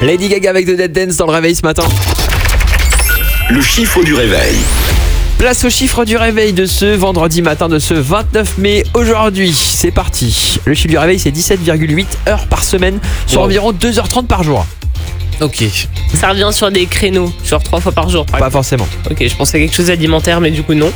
Lady Gaga avec The Dead Dance dans le réveil ce matin. Le chiffre du réveil. Place au chiffre du réveil de ce vendredi matin, de ce 29 mai. Aujourd'hui, c'est parti. Le chiffre du réveil, c'est 17,8 heures par semaine, soit environ 2h30 par jour. Ok. Ça revient sur des créneaux, genre 3 fois par jour. Pas forcément. Ok, je pensais à quelque chose d'alimentaire, mais du coup non.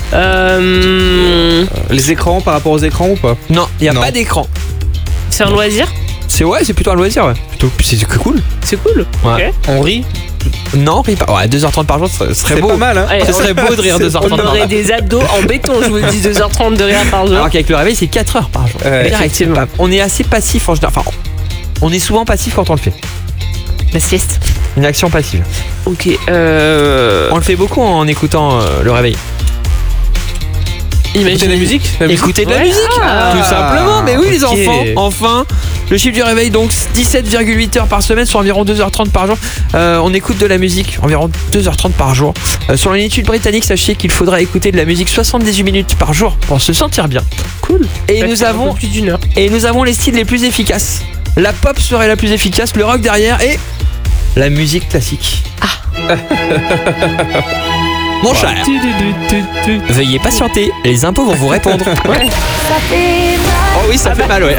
Les écrans par rapport aux écrans ou pas? Non, il n'y a Non. pas d'écran. C'est un loisir? C'est plutôt un loisir, ouais. Plutôt, c'est cool. C'est cool. Ouais. Ok. On rit? Non, ris pas. Ouais, 2h30 par jour, ce serait C'est beau. pas mal, hein? Ouais, Ce serait beau de rire 2h30 On par aurait jour. des abdos en béton, je vous le dis, 2h30 de rire par jour. Alors qu'avec le réveil, c'est 4 heures par jour. Ouais. Effectivement. On est assez passif en général. Enfin, on est souvent passif quand on le fait. La sieste. Une action passive. Ok. On le fait beaucoup en écoutant le réveil. Écouter de la musique? Écouter de la Ouais. musique, Ah. tout simplement. Mais oui, les Ok. enfants, enfin. Le chiffre du réveil, donc 17,8 heures par semaine, soit environ 2h30 par jour. On écoute de la musique environ 2h30 par jour. Selon une étude britannique, sachez qu'il faudra écouter de la musique 78 minutes par jour pour se sentir bien. Cool. Et Ça nous fait un avons peu plus d'une heure. Et nous avons les styles les plus efficaces. La pop serait la plus efficace, le rock derrière et la musique classique. Mon cher, veuillez patienter, les impôts vont vous répondre. Oh oui, ça fait mal, ouais.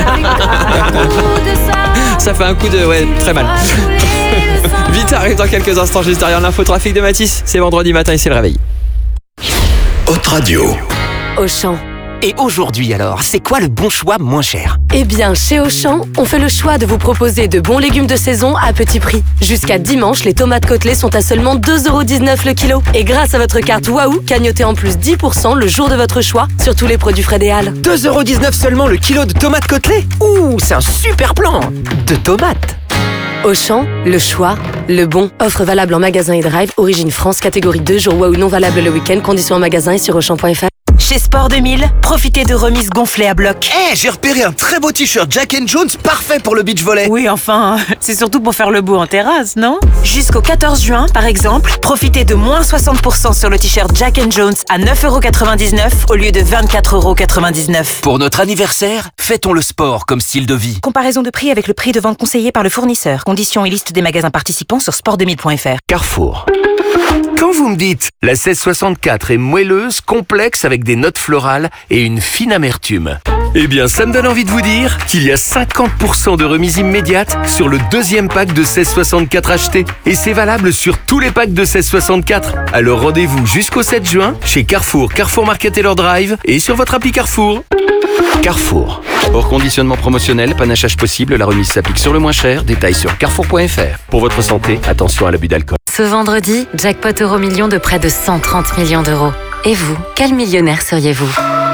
Ça fait un coup de... ouais, très mal. Vite arrive dans quelques instants, juste derrière l'infotrafic de Mathis. C'est vendredi matin et c'est le réveil. Hot Radio. Auchan. Et aujourd'hui alors, c'est quoi le bon choix moins cher? Eh bien, chez Auchan, on fait le choix de vous proposer de bons légumes de saison à petit prix. Jusqu'à dimanche, les tomates côtelées sont à seulement 2,19€ le kilo. Et grâce à votre carte Waouh, cagnotez en plus 10% le jour de votre choix sur tous les produits Fred et Al. 2,19€ seulement le kilo de tomates côtelées? Ouh, c'est un super plan! De tomates! Auchan, le choix, le bon. Offre valable en magasin et drive, origine France, catégorie 2, jour Waouh non valable le week-end, conditions en magasin et sur Auchan.fr. Chez Sport 2000, profitez de remises gonflées à bloc. J'ai repéré un très beau t-shirt Jack & Jones, parfait pour le beach volley. Oui, enfin, c'est surtout pour faire le beau en terrasse, non? Jusqu'au 14 juin, par exemple, profitez de moins 60% sur le t-shirt Jack & Jones à 9,99€ au lieu de 24,99€. Pour notre anniversaire, fêtons le sport comme style de vie. Comparaison de prix avec le prix de vente conseillé par le fournisseur. Conditions et liste des magasins participants sur sport2000.fr. Carrefour. Quand vous me dites la 1664 est moelleuse, complexe avec des notes florales et une fine amertume, eh bien ça me donne envie de vous dire qu'il y a 50% de remise immédiate sur le deuxième pack de 1664 acheté. Et c'est valable sur tous les packs de 1664. Alors rendez-vous jusqu'au 7 juin chez Carrefour, Carrefour Market Taylor Drive et sur votre appli Carrefour. Carrefour. Hors conditionnement promotionnel, panachage possible, la remise s'applique sur le moins cher. Détails sur carrefour.fr. Pour votre santé, attention à l'abus d'alcool. Ce vendredi, jackpot Euro-Million de près de 130 millions d'euros. Et vous, quel millionnaire seriez-vous ?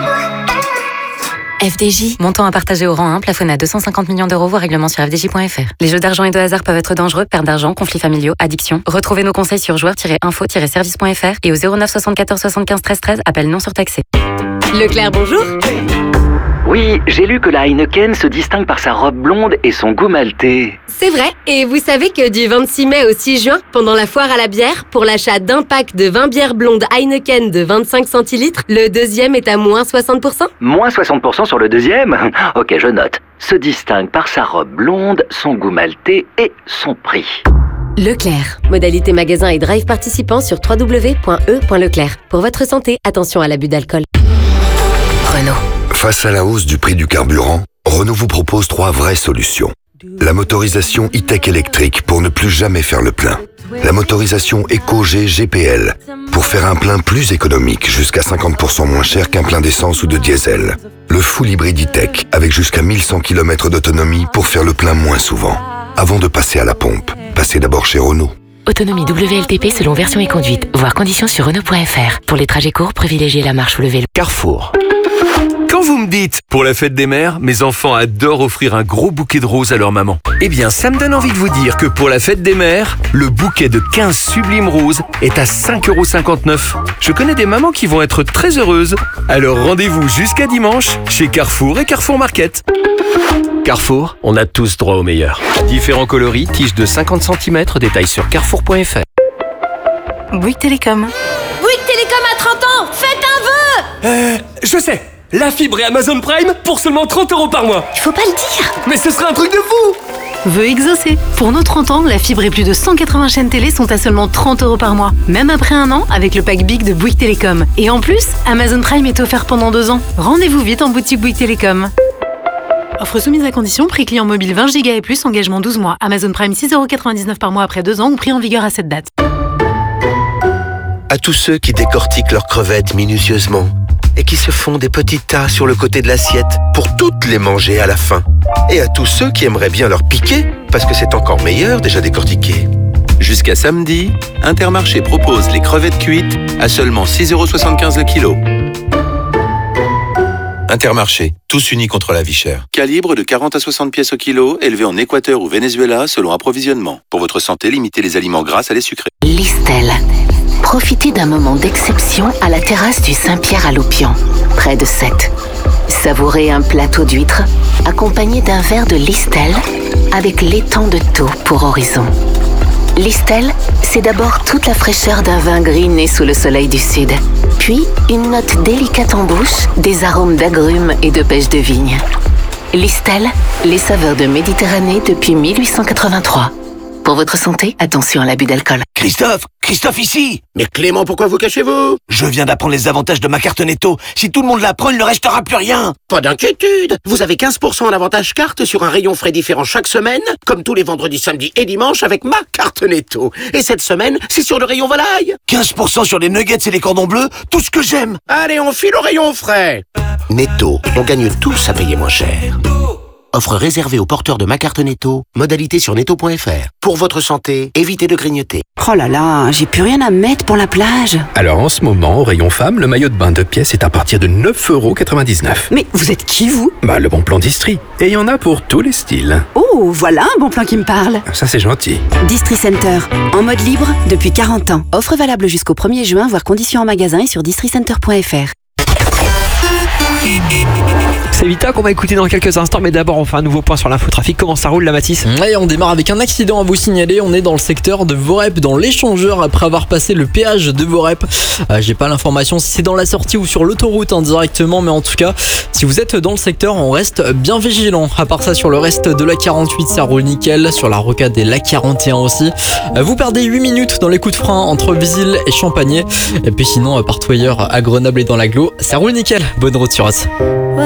FDJ, montant à partager au rang 1, plafonné à 250 millions d'euros, voire règlement sur fdj.fr. Les jeux d'argent et de hasard peuvent être dangereux, perte d'argent, conflits familiaux, addiction. Retrouvez nos conseils sur joueurs-info-service.fr et au 09 74 75 13 13, appel non surtaxé. Leclerc, bonjour. Oui, j'ai lu que la Heineken se distingue par sa robe blonde et son goût maltais. C'est vrai, et vous savez que du 26 mai au 6 juin, pendant la foire à la bière, pour l'achat d'un pack de 20 bières blondes Heineken de 25 centilitres, le deuxième est à moins 60%. Moins 60% sur le deuxième? Ok, je note. Se distingue par sa robe blonde, son goût maltais et son prix. Leclerc. Modalité magasin et drive participants sur www.e.leclerc. Pour votre santé, attention à l'abus d'alcool. Renault. Face à la hausse du prix du carburant, Renault vous propose 3 vraies solutions. La motorisation e-tech électrique pour ne plus jamais faire le plein. La motorisation EcoG GPL pour faire un plein plus économique, jusqu'à 50% moins cher qu'un plein d'essence ou de diesel. Le full hybride e-tech avec jusqu'à 1100 km d'autonomie pour faire le plein moins souvent. Avant de passer à la pompe, passez d'abord chez Renault. Autonomie WLTP selon version et conduite. Voir conditions sur Renault.fr. Pour les trajets courts, privilégiez la marche ou le vélo. Carrefour. Quand vous me dites, pour la fête des mères, mes enfants adorent offrir un gros bouquet de roses à leur maman. Eh bien, ça me donne envie de vous dire que pour la fête des mères, le bouquet de 15 sublimes roses est à 5,59€. Je connais des mamans qui vont être très heureuses. Alors rendez-vous jusqu'à dimanche chez Carrefour et Carrefour Market. Carrefour, on a tous droit au meilleur. Différents coloris, tiges de 50 cm, détails sur carrefour.fr. Bouygues Télécom. Bouygues Télécom à 30 ans, faites un vœu. Je sais! La fibre et Amazon Prime pour seulement 30€ par mois. Il faut pas le dire. Mais ce serait un truc de fou! veut exaucer. Pour nos 30 ans, la fibre et plus de 180 chaînes télé sont à seulement 30 € par mois. Même après un an, avec le pack Big de Bouygues Télécom. Et en plus, Amazon Prime est offert pendant 2 ans. Rendez-vous vite en boutique Bouygues Télécom. Offre soumise à condition, prix client mobile 20 Go et plus, engagement 12 mois. Amazon Prime 6,99 € par mois après 2 ans ou prix en vigueur à cette date. À tous ceux qui décortiquent leurs crevettes minutieusement et qui se font des petits tas sur le côté de l'assiette pour toutes les manger à la fin. Et à tous ceux qui aimeraient bien leur piquer parce que c'est encore meilleur déjà décortiqué. Jusqu'à samedi, Intermarché propose les crevettes cuites à seulement 6,75 € le kilo. Intermarché, tous unis contre la vie chère. Calibre de 40 à 60 pièces au kilo, élevé en Équateur ou Venezuela selon approvisionnement. Pour votre santé, limitez les aliments gras à les sucrés. Listel. Profitez d'un moment d'exception à la terrasse du Saint-Pierre à Loupian, près de Sète. Savourez un plateau d'huîtres accompagné d'un verre de Listel avec l'étang de Thau pour horizon. Listel, c'est d'abord toute la fraîcheur d'un vin gris né sous le soleil du sud. Puis, une note délicate en bouche, des arômes d'agrumes et de pêche de vigne. Listel, les saveurs de Méditerranée depuis 1883. Pour votre santé, attention à l'abus d'alcool. Christophe ici. Mais Clément, pourquoi vous cachez-vous? Je viens d'apprendre les avantages de ma carte Netto. Si tout le monde l'apprend, il ne restera plus rien. Pas d'inquiétude. Vous avez 15% en avantage carte sur un rayon frais différent chaque semaine, comme tous les vendredis, samedis et dimanches avec ma carte Netto. Et cette semaine, c'est sur le rayon volaille. 15% sur les nuggets et les cordons bleus, tout ce que j'aime. Allez, on file au rayon frais. Netto, on gagne tous à payer moins cher. Offre réservée aux porteurs de ma carte Netto. Modalité sur netto.fr. Pour votre santé, évitez de grignoter. Oh là là, j'ai plus rien à mettre pour la plage. Alors en ce moment, au rayon femme, le maillot de bain 2 pièces est à partir de 9,99 €. Mais vous êtes qui, vous? Le bon plan d'Istrie. Et il y en a pour tous les styles. Oh, voilà un bon plan qui me parle. Ça, c'est gentil. Distri Center, en mode libre depuis 40 ans. Offre valable jusqu'au 1er juin, voire conditions en magasin et sur districenter.fr. C'est Vita qu'on va écouter dans quelques instants, mais d'abord on fait un nouveau point sur l'infotrafic. Comment ça roule la Mathis? Et on démarre avec un accident à vous signaler. On est dans le secteur de Vorep, dans l'échangeur, après avoir passé le péage de Vorep. J'ai pas l'information si c'est dans la sortie ou sur l'autoroute indirectement, mais en tout cas, si vous êtes dans le secteur, on reste bien vigilant. À part ça, sur le reste de la 48, ça roule nickel. Sur la rocade et la 41 aussi. Vous perdez 8 minutes dans les coups de frein entre Visil et Champagné. Et puis sinon, partout ailleurs, à Grenoble et dans l'agglo, ça roule nickel. Bonne route sur As.